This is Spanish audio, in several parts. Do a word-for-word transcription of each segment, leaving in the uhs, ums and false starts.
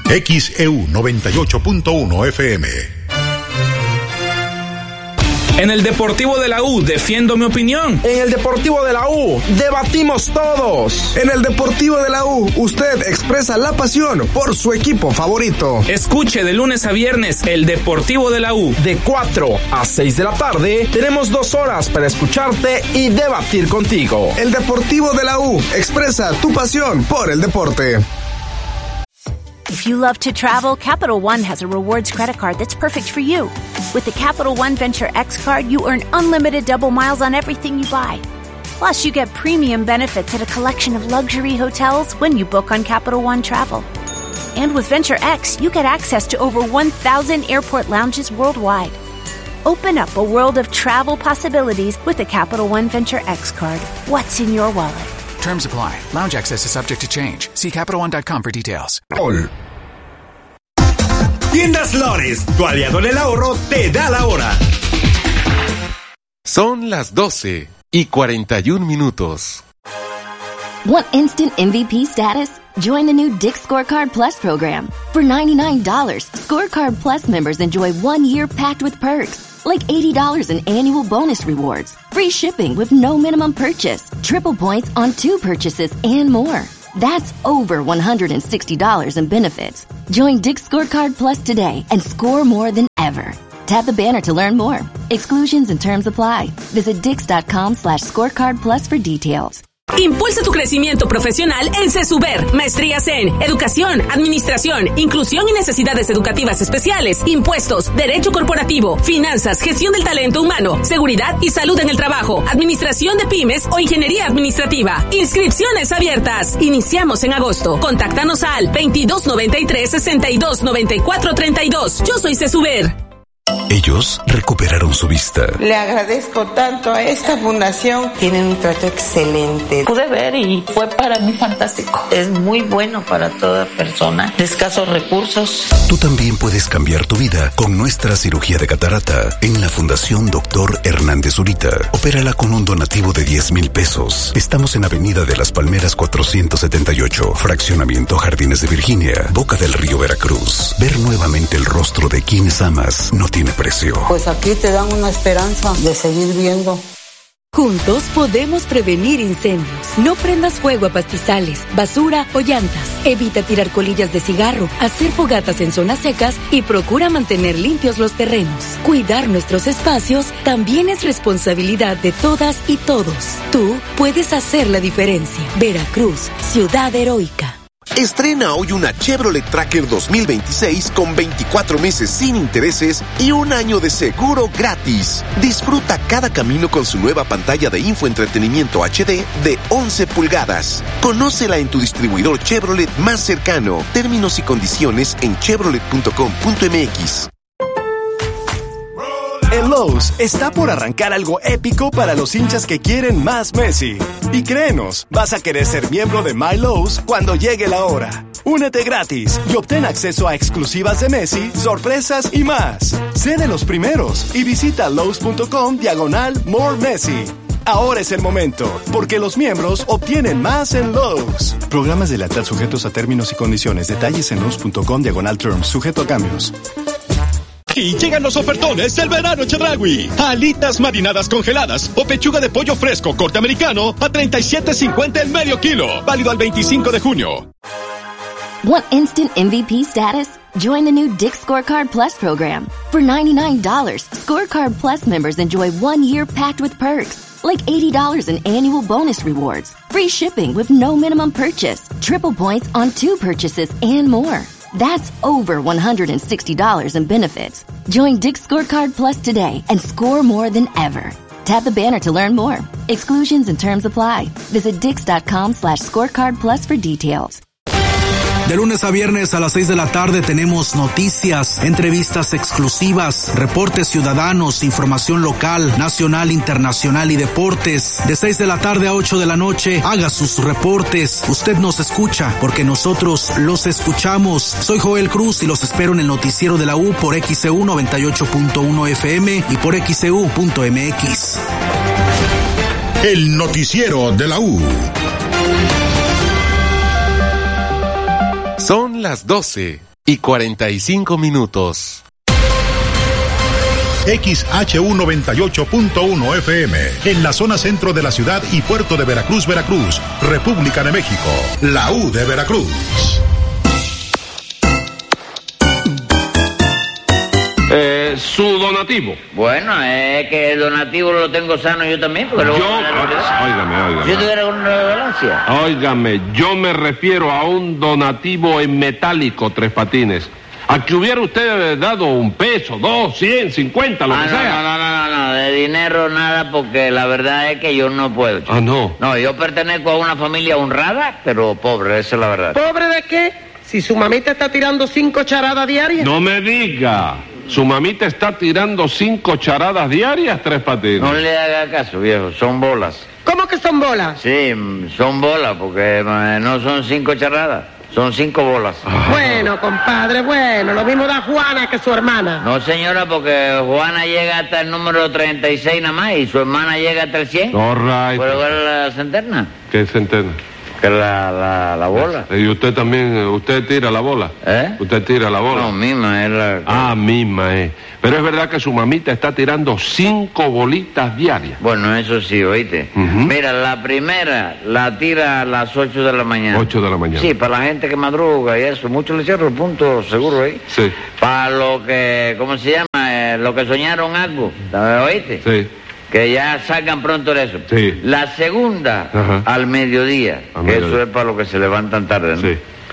X E U noventa y ocho punto uno F M. En el Deportivo de la U defiendo mi opinión. En el Deportivo de la U debatimos todos. En el Deportivo de la U usted expresa la pasión por su equipo favorito. Escuche de lunes a viernes el Deportivo de la U. De cuatro a seis de la tarde tenemos dos horas para escucharte y debatir contigo. El Deportivo de la U expresa tu pasión por el deporte. If you love to travel, Capital One has a rewards credit card that's perfect for you. With the Capital One Venture X card, you earn unlimited double miles on everything you buy. Plus, you get premium benefits at a collection of luxury hotels when you book on Capital One Travel. And with Venture X, you get access to over one thousand airport lounges worldwide. Open up a world of travel possibilities with the Capital One Venture X card. What's in your wallet? Terms apply. Lounge access is subject to change. See Capital One dot com for details. Tiendas Lores, tu aliado en el ahorro, te da la hora. Son las doce y cuarenta y un minutos. Want instant M V P status? Join the new Dick's Scorecard Plus program. For ninety-nine dollars, Scorecard Plus members enjoy one year packed with perks. Like eighty dollars in annual bonus rewards, free shipping with no minimum purchase, triple points on two purchases, and more. That's over one hundred sixty dollars in benefits. Join Dick's Scorecard Plus today and score more than ever. Tap the banner to learn more. Exclusions and terms apply. Visit dix.com slash scorecard plus for details. Impulsa tu crecimiento profesional en CESUBER. Maestrías en Educación, Administración, Inclusión y Necesidades Educativas Especiales, Impuestos, Derecho Corporativo, Finanzas, Gestión del Talento Humano, Seguridad y Salud en el Trabajo, Administración de Pymes o Ingeniería Administrativa. Inscripciones abiertas. Iniciamos en agosto. Contáctanos al veintidós noventa y tres, sesenta y dos noventa y cuatro treinta y dos. Yo soy CESUBER. Ellos recuperaron su vista. Le agradezco tanto a esta fundación. Tienen un trato excelente. Pude ver y fue para mí fantástico. Es muy bueno para toda persona de escasos recursos. Tú también puedes cambiar tu vida con nuestra cirugía de catarata en la Fundación Doctor Hernández Zurita. Opérala con un donativo de diez mil pesos. Estamos en Avenida de las Palmeras cuatrocientos setenta y ocho, Fraccionamiento Jardines de Virginia, Boca del Río, Veracruz. Ver nuevamente el rostro de quienes amas no tiene precio. Pues aquí te dan una esperanza de seguir viendo. Juntos podemos prevenir incendios. No prendas fuego a pastizales, basura o llantas. Evita tirar colillas de cigarro, hacer fogatas en zonas secas y procura mantener limpios los terrenos. Cuidar nuestros espacios también es responsabilidad de todas y todos. Tú puedes hacer la diferencia. Veracruz, ciudad heroica. Estrena hoy una Chevrolet Tracker dos mil veintiséis con veinticuatro meses sin intereses y un año de seguro gratis. Disfruta cada camino con su nueva pantalla de infoentretenimiento H D de once pulgadas. Conócela en tu distribuidor Chevrolet más cercano. Términos y condiciones en chevrolet punto com punto m x. En Lowe's está por arrancar algo épico para los hinchas que quieren más Messi. Y créenos, vas a querer ser miembro de My Lowe's cuando llegue la hora. Únete gratis y obtén acceso a exclusivas de Messi, sorpresas y más. Sé de los primeros y visita Lowe's.com diagonal More Messi. Ahora es el momento, porque los miembros obtienen más en Lowe's. Programas de lealtad sujetos a términos y condiciones. Detalles en Lowe's.com diagonal terms, sujeto a cambios. Y llegan los ofertones del verano Chedraui. Alitas marinadas congeladas o pechuga de pollo fresco corte americano a treinta y siete cincuenta el medio kilo. Válido al veinticinco de junio. Want instant M V P status? Join the new Dick's Scorecard Plus program. For ninety-nine dollars, Scorecard Plus members enjoy one year packed with perks. Like eighty dollars in annual bonus rewards, free shipping with no minimum purchase, triple points on two purchases, and more. That's over one hundred sixty dollars in benefits. Join Dick's Scorecard Plus today and score more than ever. Tap the banner to learn more. Exclusions and terms apply. Visit dix.com slash scorecard plus for details. De lunes a viernes a las seis de la tarde tenemos noticias, entrevistas exclusivas, reportes ciudadanos, información local, nacional, internacional y deportes. De seis de la tarde a ocho de la noche, haga sus reportes. Usted nos escucha porque nosotros los escuchamos. Soy Joel Cruz y los espero en el noticiero de la U por X E U noventa y ocho punto uno F M y por X E U punto M X. El noticiero de la U. Son las doce y cuarenta y cinco minutos. X H U noventa y ocho punto uno F M, en la zona centro de la ciudad y puerto de Veracruz, Veracruz, República de México, la U de Veracruz. Eh, su donativo. Bueno, es que el donativo lo tengo sano yo también, porque luego... Yo, óigame, óigame. Si tuviera una relevancia. Óigame, yo me refiero a un donativo en metálico, Tres Patines. A que hubiera usted dado un peso, dos, cien, cincuenta, lo ah, que no, sea. No, no, no, no, de dinero nada, porque la verdad es que yo no puedo. Chico. Ah, no. No, yo pertenezco a una familia honrada, pero pobre, esa es la verdad. ¿Pobre de qué? Si su mamita está tirando cinco charadas diarias. No me diga. Su mamita está tirando cinco charadas diarias, Tres Patines. No le haga caso, viejo, son bolas. ¿Cómo que son bolas? Sí, son bolas, porque no son cinco charadas. Son cinco bolas. Bueno, compadre, bueno, lo mismo da Juana que su hermana. No, señora, porque Juana llega hasta el número treinta y seis nada más y su hermana llega hasta el cien. All right. ¿Puedo ver la centena? ¿Qué centena? Que la, la, la bola. ¿Y usted también, usted tira la bola? ¿Eh? ¿Usted tira la bola? No, misma es la... Ah, misma es. Pero es verdad que su mamita está tirando cinco bolitas diarias. Bueno, eso sí, oíste. Uh-huh. Mira, la primera la tira a las ocho de la mañana. ocho de la mañana. Sí, para la gente que madruga y eso. Mucho le cierro el punto seguro ahí. Sí. Para lo que, ¿cómo se llama? Eh, lo que soñaron algo, ¿oíste? Sí. Que ya salgan pronto de eso. Sí. La segunda, ajá, al mediodía, al que mediodía. eso es para los que se levantan tarde, ¿no? Sí.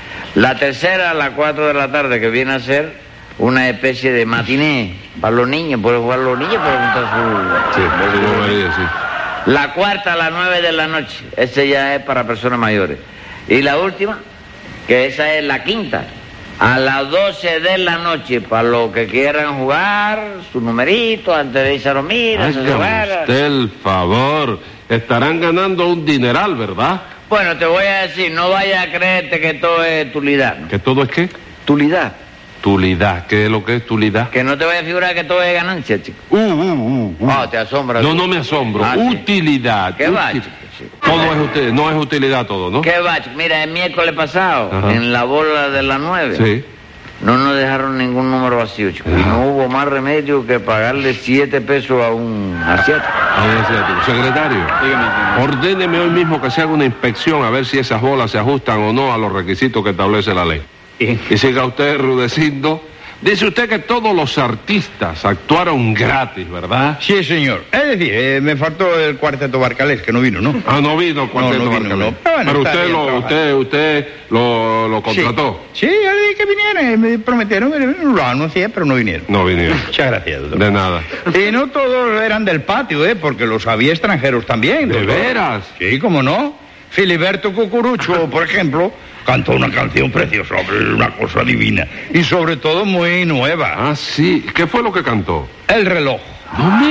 La tercera, a las cuatro de la tarde, que viene a ser una especie de matiné para los niños, pueden jugar los niños, pueden juntar su... Sí, su bobería, sí. La cuarta, a las nueve de la noche, ese ya es para personas mayores. Y la última, que esa es la quinta, a las doce de la noche, para los que quieran jugar, su numerito, antes de irse a dormir, a usted el favor, estarán ganando un dineral, ¿verdad? Bueno, te voy a decir, no vayas a creerte que todo es tulidad, ¿no? ¿Que todo es qué? Tulidad. Tulidad, ¿qué es lo que es tulidad? Que no te vayas a figurar que todo es ganancia, chico. Uh, uh, uh, uh. Ah, te asombra. No, no me asombro. Ah, utilidad. ¿Qué Util... va, chico? Todo es utilidad, no es utilidad todo, ¿no? ¿Qué va, chico? Mira, el miércoles pasado, ajá, en la bola de las nueve, sí, no nos dejaron ningún número vacío, chico. Y no hubo más remedio que pagarle siete pesos a un asiático. A un asiático. Secretario, dígame, ordéneme hoy mismo que se haga una inspección a ver si esas bolas se ajustan o no a los requisitos que establece la ley. ¿Sí? Y siga usted rudeciendo. Dice usted que todos los artistas actuaron gratis, ¿verdad? Sí, señor. Es decir, eh, me faltó el cuarteto Barcalés, que no vino, ¿no? Ah, no vino el cuarteto no, no vino, Barcalés. No. Pero, bueno, Pero usted, lo, bien, usted, usted lo, lo contrató. Sí, sí, yo le dije que vinieran, me prometieron, lo anuncié, pero no vinieron. No vinieron. Muchas gracias, doctor. De nada. Y no todos eran del patio, ¿eh? Porque los había extranjeros también. ¿De doctor. veras? Sí, cómo no. Filiberto Cucurucho, por ejemplo, cantó una canción preciosa, una cosa divina. Y sobre todo muy nueva. Ah, sí. ¿Qué fue lo que cantó? El reloj. No me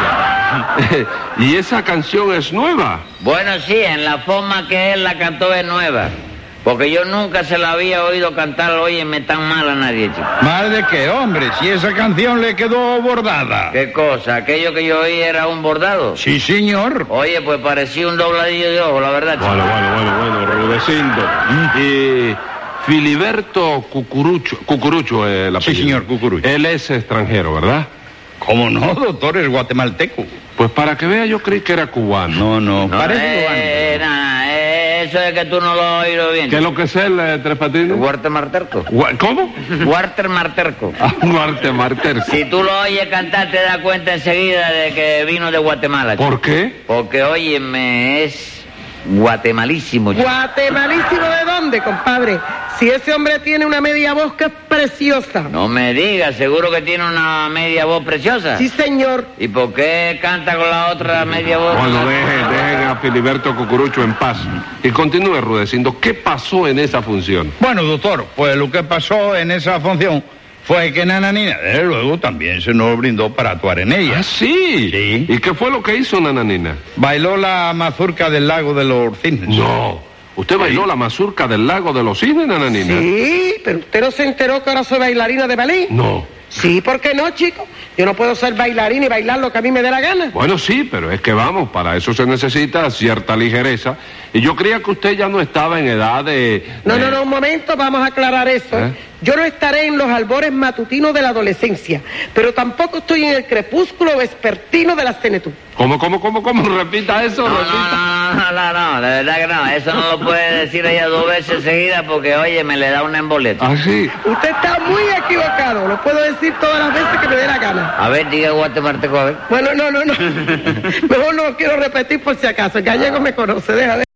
diga. ¿Y esa canción es nueva? Bueno, sí, en la forma que él la cantó es nueva. Porque yo nunca se la había oído cantar, óyeme, tan mal a nadie, chico. ¿Mal de qué, hombre? Si esa canción le quedó bordada. ¿Qué cosa? ¿Aquello que yo oí era un bordado? Sí, señor. Oye, pues parecía un dobladillo de ojo, la verdad, chico. Bueno, bueno, bueno, bueno, rudecindo. ¿Mm? Y Filiberto Cucurucho, Cucurucho es el apellido. Sí, señor, Cucurucho. Él es extranjero, ¿verdad? ¿Cómo no, doctor? Es guatemalteco. Pues para que vea, yo creí que era cubano. No, no, no parece eh, cubano. Nah, eh, eso es que tú no lo has oído bien. ¿Qué es lo que es el eh, Tres Patines? Walter Marterco. ¿Cómo? Walter Marterco. Ah, Walter Marterco. Si tú lo oyes cantar, te das cuenta enseguida de que vino de Guatemala. ¿Por chico. qué? Porque, óyeme, es guatemalísimo. Chico. ¿Guatemalísimo de dónde, compadre? Si ese hombre tiene una media voz que es preciosa. No me digas, seguro que tiene una media voz preciosa. Sí, señor. ¿Y por qué canta con la otra media voz? Bueno, dejen, dejen a Filiberto Cucurucho en paz. Y continúe rudeciendo. ¿Qué pasó en esa función? Bueno, doctor, pues lo que pasó en esa función fue que Nananina, desde luego, también se nos brindó para actuar en ella. ¿Ah, sí? Sí. ¿Y qué fue lo que hizo Nananina? Bailó la mazurca del lago de los cisnes. No. ¿Usted bailó la mazurca del lago de los cisnes, Nananina? Sí, pero usted no se enteró que ahora soy bailarina de ballet. No. Sí, ¿por qué no, chico? Yo no puedo ser bailarina y bailar lo que a mí me dé la gana. Bueno, sí, pero es que vamos, para eso se necesita cierta ligereza Y yo creía que usted ya no estaba en edad de... No, de... no, no, un momento, vamos a aclarar eso. ¿Eh? Yo no estaré en los albores matutinos de la adolescencia, pero tampoco estoy en el crepúsculo vespertino de la senectud. ¿Cómo, cómo, cómo, cómo? Repita eso, No, repita. no, no, no, no, no, de verdad que no. Eso no lo puede decir ella dos veces seguidas porque, oye, me le da una emboleta. ¿Ah, sí? Usted está muy equivocado, lo puedo decir todas las veces que me dé la gana. A ver, diga guatemalteco, a ver. Bueno, no, no, no. Mejor no lo quiero repetir por si acaso. El gallego me conoce, déjame.